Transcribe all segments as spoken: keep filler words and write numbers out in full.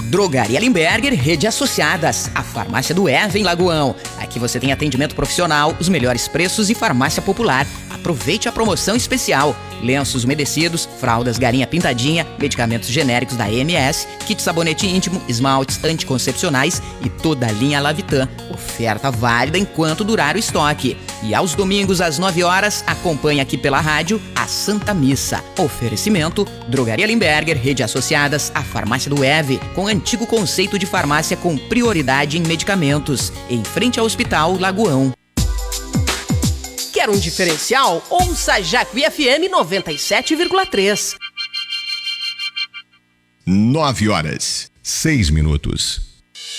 Drogaria Limberger, Rede Associadas, a farmácia do Eva em Lagoão. Aqui você tem atendimento profissional, os melhores preços e farmácia popular. Aproveite a promoção especial. Lenços umedecidos, fraldas Galinha Pintadinha, medicamentos genéricos da E M S, kit sabonete íntimo, esmaltes anticoncepcionais e toda a linha Lavitan. Oferta válida enquanto durar o estoque. E aos domingos às nove horas, acompanhe aqui pela rádio a Santa Missa. Oferecimento: Drogaria Limberger, Rede Associadas, a farmácia do Eve, com antigo conceito de farmácia com prioridade em medicamentos, em frente ao Hospital Lagoão. Quer um diferencial? Ouça Jacuí F M noventa e sete vírgula três. Nove horas, seis minutos.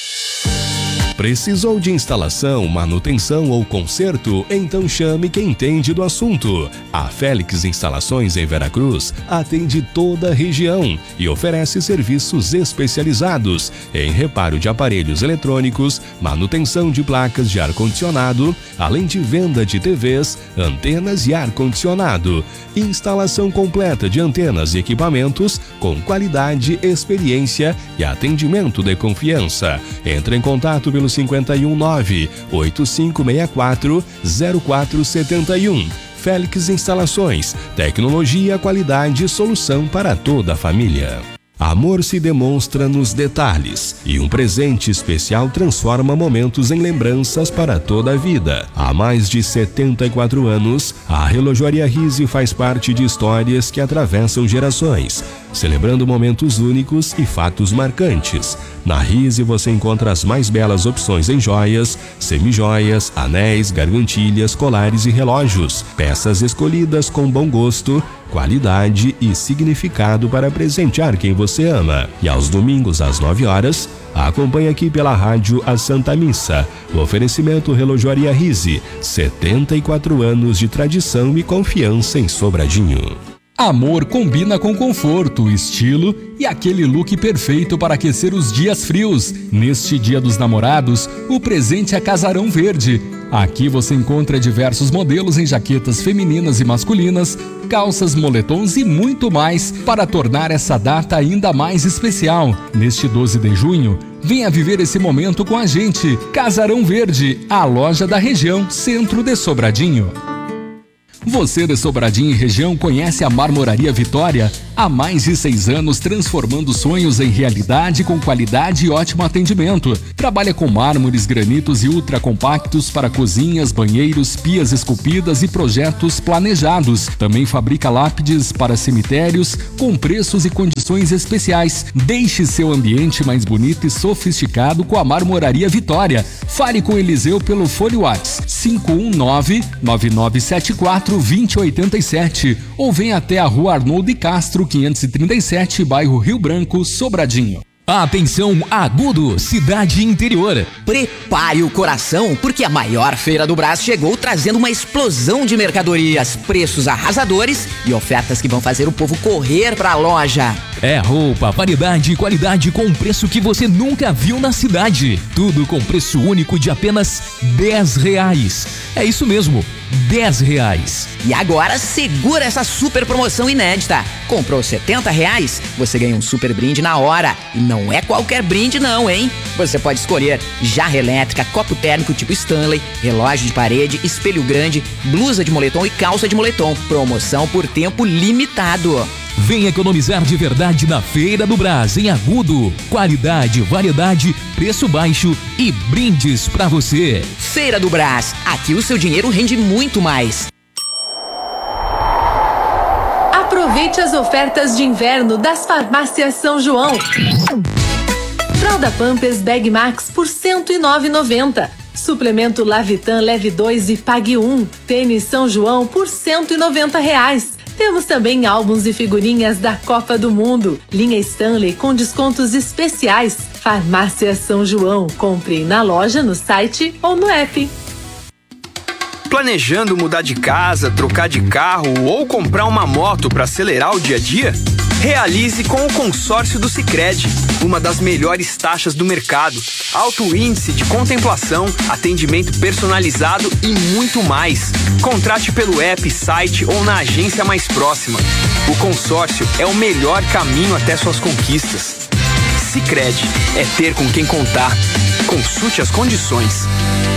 Precisou de instalação, manutenção ou conserto? Então chame quem entende do assunto. A Félix Instalações em Veracruz atende toda a região e oferece serviços especializados em reparo de aparelhos eletrônicos, manutenção de placas de ar-condicionado, além de venda de T Vs, antenas e ar-condicionado. Instalação completa de antenas e equipamentos com qualidade, experiência e atendimento de confiança. Entre em contato pelo cinquenta e um nove, oito cinco seis quatro, zero quatro sete um. Félix Instalações, tecnologia, qualidade e solução para toda a família. Amor se demonstra nos detalhes e um presente especial transforma momentos em lembranças para toda a vida. Há mais de setenta e quatro anos, a Relojoaria Rise faz parte de histórias que atravessam gerações, celebrando momentos únicos e fatos marcantes. Na Rise você encontra as mais belas opções em joias, semijoias, anéis, gargantilhas, colares e relógios. Peças escolhidas com bom gosto, qualidade e significado para presentear quem você ama. E aos domingos às nove horas, acompanhe aqui pela rádio a Santa Missa. O oferecimento Relojoaria Rise, setenta e quatro anos de tradição e confiança em Sobradinho. Amor combina com conforto, estilo e aquele look perfeito para aquecer os dias frios. Neste Dia dos Namorados, o presente é Casarão Verde. Aqui você encontra diversos modelos em jaquetas femininas e masculinas, calças, moletons e muito mais para tornar essa data ainda mais especial. Neste doze de junho, venha viver esse momento com a gente. Casarão Verde, a loja da região, centro de Sobradinho. Você de Sobradinho e região conhece a Marmoraria Vitória? Há mais de seis anos transformando sonhos em realidade com qualidade e ótimo atendimento. Trabalha com mármores, granitos e ultracompactos para cozinhas, banheiros, pias esculpidas e projetos planejados. Também fabrica lápides para cemitérios com preços e condições especiais. Deixe seu ambiente mais bonito e sofisticado com a Marmoraria Vitória. Fale com Eliseu pelo fone WhatsApp cinco um nove, nove nove sete quatro, dois zero oito sete ou venha até a Rua Arnoldo de Castro, quinhentos e trinta e sete, bairro Rio Branco, Sobradinho. Atenção, Agudo, cidade interior. Prepare o coração, porque a maior feira do Brás chegou trazendo uma explosão de mercadorias, preços arrasadores e ofertas que vão fazer o povo correr para a loja. É roupa, variedade e qualidade com um preço que você nunca viu na cidade. Tudo com preço único de apenas dez reais. É isso mesmo, dez reais. E agora segura essa super promoção inédita. Comprou setenta reais, você ganha um super brinde na hora. E não é qualquer brinde não, hein? Você pode escolher jarra elétrica, copo térmico tipo Stanley, relógio de parede, espelho grande, blusa de moletom e calça de moletom. Promoção por tempo limitado. Vem economizar de verdade na Feira do Brás, em Agudo. Qualidade, variedade, preço baixo e brindes pra você. Feira do Brás, aqui o seu dinheiro rende muito mais. Aproveite as ofertas de inverno das farmácias São João. Fralda Pampers Bag Max por cento e nove reais e noventa centavos. Suplemento Lavitan Leve dois e Pague um. Tênis São João por cento e noventa reais. Temos também álbuns e figurinhas da Copa do Mundo. Linha Stanley com descontos especiais. Farmácia São João. Compre na loja, no site ou no app. Planejando mudar de casa, trocar de carro ou comprar uma moto para acelerar o dia a dia? Realize com o consórcio do Sicredi, uma das melhores taxas do mercado, alto índice de contemplação, atendimento personalizado e muito mais. Contrate pelo app, site ou na agência mais próxima. O consórcio é o melhor caminho até suas conquistas. Sicredi é ter com quem contar. Consulte as condições.